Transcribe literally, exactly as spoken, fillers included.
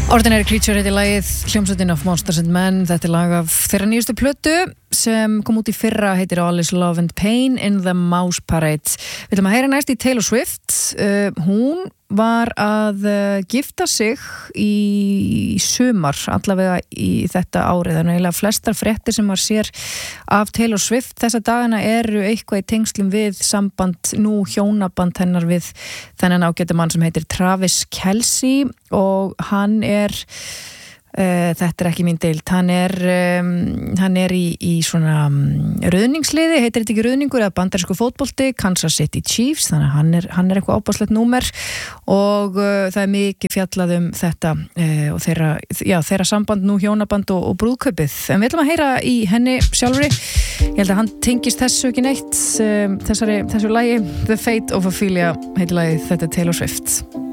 Ordinary Creature heitir lagið, hljómsveitin of Monsters and Men. Þetta er lag af þeirra nýjustu plötu sem kom út í fyrra, heitir All is Love and Pain in the Mouse Parade. Við ætlum að heyra næst í Taylor Swift. Uh, hún var að uh, gifta sig í sumar, allavega í þetta árið. Þannig að flestar fréttir sem maður sér af Taylor Swift þessa dagana eru eitthvað í tengslum við samband, nú hjónaband hennar við þennan ágæta mann sem heitir Travis Kelce og hann er Uh, þetta er ekki mín deild, hann er um, hann er í, í svona um, rauðningsliði, heitir þetta ekki rauðningur eða bandarísku fótbolti, Kansas City Chiefs, þannig að hann er, hann er eitthvað ábúðslegt númer og uh, það er mikið fjallað um þetta uh, og þeirra, já, þeirra samband, nú hjónaband og, og brúðkaupið, en við ætlum að heyra í henni sjálfri, ég held að hann tengist þessu ekki neitt, um, þessari, þessu lagi The Fate of Ophelia heitir lagið, þetta er Taylor Swift.